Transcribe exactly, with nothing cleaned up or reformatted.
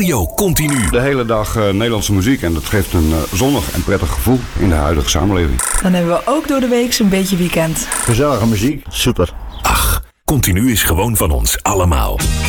Radio Continu. De hele dag uh, Nederlandse muziek en dat geeft een uh, zonnig en prettig gevoel in de huidige samenleving. Dan hebben we ook door de week een beetje weekend. Gezellige muziek, super. Ach, Continu is gewoon van ons allemaal.